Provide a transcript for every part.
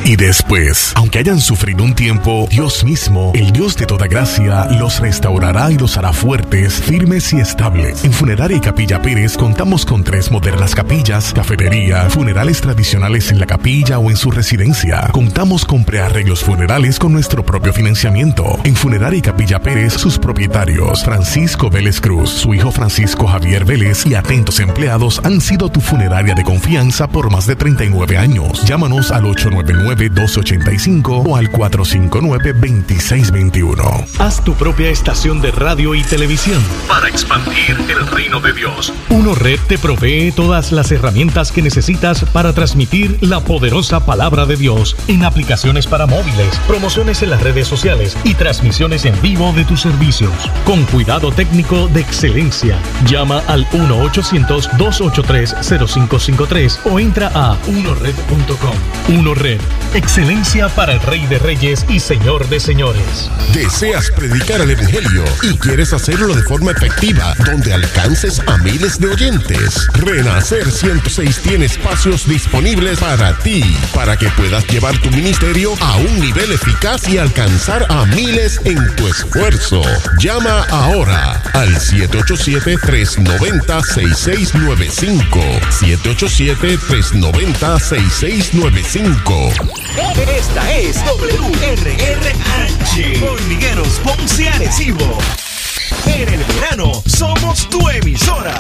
y después. Aunque hayan sufrido un tiempo, Dios mismo, el Dios de toda gracia, los restaurará y los hará fuertes, firmes y estables. En Funeraria y Capilla Pérez contamos con 3 modernas capillas, cafetería, funerales tradicionales en la capilla o en su residencia. Contamos con prearreglos funerales con nuestro propio financiamiento. En Funeraria y Capilla Pérez, sus propietarios, Francisco Vélez Cruz, su hijo Francisco Javier Vélez y atentos empleados han sido tu funeraria de confianza por más de 39 años. Llámanos al 899-1285 o al 459-2621. Haz tu propia estación de radio y televisión para expandir el reino de Dios. Uno Red te provee todas las herramientas que necesitas para transmitir la poderosa palabra de Dios en aplicaciones para móviles, promociones en las redes sociales y transmisiones en vivo de tus servicios. Con cuidado técnico de excelencia. Llama al 1-800-283-0553 o entra a unored.com. Uno Red, excelencia para el Rey de Reyes y Señor de Señores. ¿Deseas predicar el Evangelio y quieres hacerlo de forma efectiva, donde alcances a miles de oyentes? Renacer 106 tiene espacios disponibles para ti, para que puedas llevar tu ministerio a un nivel eficaz y alcanzar a miles en tu esfuerzo. Llama ahora al 787-390-6695. 787-390-6695. Esta es WRRH, Hormigueros Ponce Arecibo. En el verano somos tu emisora.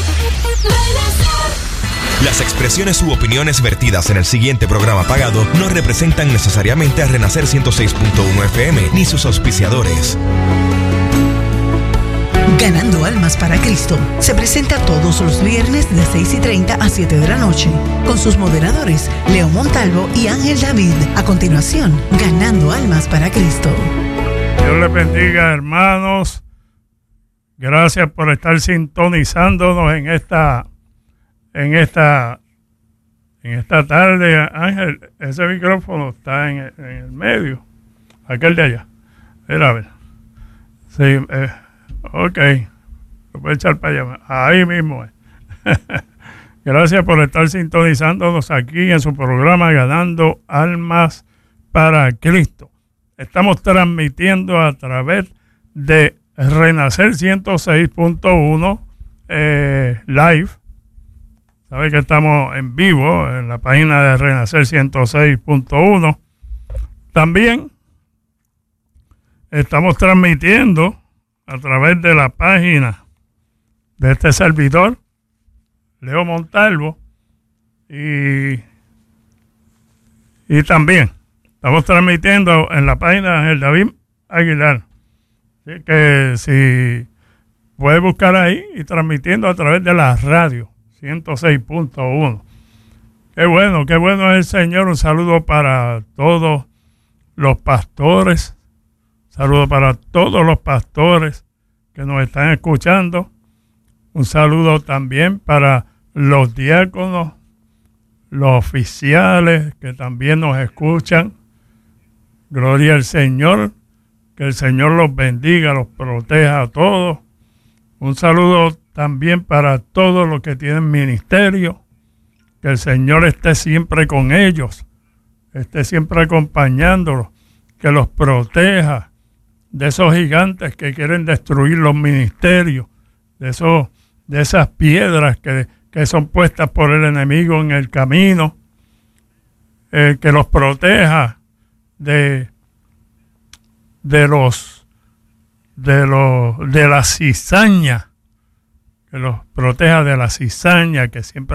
Las expresiones u opiniones vertidas en el siguiente programa pagado no representan necesariamente a Renacer 106.1 FM ni sus auspiciadores. Ganando Almas para Cristo se presenta todos los viernes de 6:30 a 7 de la noche con sus moderadores Leo Montalvo y Ángel David. A continuación, Ganando Almas para Cristo. Dios les bendiga, hermanos. Gracias por estar sintonizándonos en esta tarde. Ángel, ese micrófono está en el medio, aquel de allá. Mira, a ver. Sí, ok, lo puedo echar para allá. Ahí mismo. Gracias por estar sintonizándonos aquí en su programa Ganando Almas para Cristo. Estamos transmitiendo a través de Renacer 106.1 live. Sabe que estamos en vivo en la página de Renacer 106.1. También estamos transmitiendo a través de la página de este servidor, Leo Montalvo, y también estamos transmitiendo en la página de Ángel David Aguilar. Así que si puede buscar ahí y transmitiendo a través de la radio 106.1. Qué bueno es el Señor. Un saludo para todos los pastores. Saludo para todos los pastores que nos están escuchando. Un saludo también para los diáconos, los oficiales que también nos escuchan. Gloria al Señor. Que el Señor los bendiga, los proteja a todos. Un saludo también para todos los que tienen ministerio. Que el Señor esté siempre con ellos. Esté siempre acompañándolos. Que los proteja de esos gigantes que quieren destruir los ministerios. De esas piedras que son puestas por el enemigo en el camino. Que los proteja de la cizaña, que los proteja de la cizaña que siempre